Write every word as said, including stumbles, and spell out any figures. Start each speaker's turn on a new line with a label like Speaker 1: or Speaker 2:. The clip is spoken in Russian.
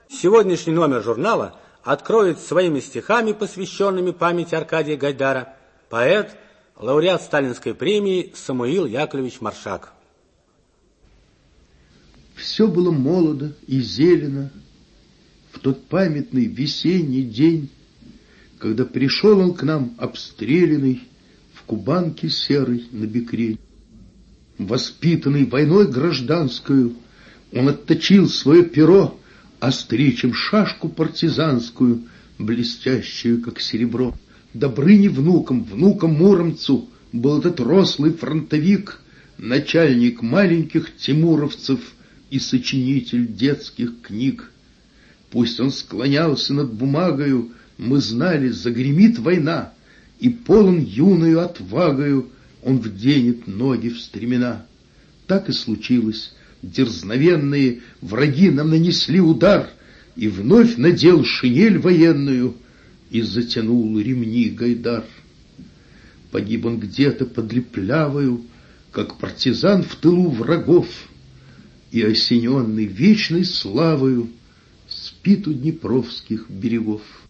Speaker 1: Сегодняшний номер журнала откроет своими стихами, посвященными памяти Аркадия Гайдара, поэт, лауреат Сталинской премии Самуил Яковлевич Маршак.
Speaker 2: Все было молодо и зелено в тот памятный весенний день, когда пришел он к нам обстрелянный в кубанке серой на бекрень. Воспитанный войной гражданскую, он отточил свое перо остричем шашку партизанскую, блестящую, как серебро. Добрыне внуком, внуком Муромцу, был этот рослый фронтовик, начальник маленьких тимуровцев и сочинитель детских книг. Пусть он склонялся над бумагою, мы знали, загремит война, и полон юною отвагою он вденет ноги в стремена. Так и случилось. Дерзновенные враги нам нанесли удар, и вновь надел шинель военную и затянул ремни Гайдар. Погиб он где-то под Липлявою, как партизан в тылу врагов, и, осененный вечной славою, спит у днепровских берегов.